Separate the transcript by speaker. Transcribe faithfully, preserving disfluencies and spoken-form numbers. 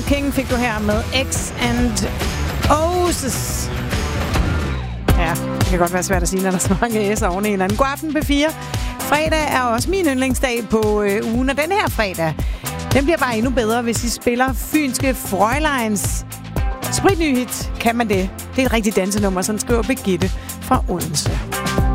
Speaker 1: King fik du her med X and O's. Ja, det kan godt være svært at sige, når der er så mange S'er oven i hinanden. God aften, P fire. Fredag er også min yndlingsdag på øh, ugen, og den her fredag, den bliver bare endnu bedre, hvis I spiller fynske Fräuleins spritny hit. Kan man det? Det er et rigtigt dansenummer, sådan skriver Birgitte fra Odense.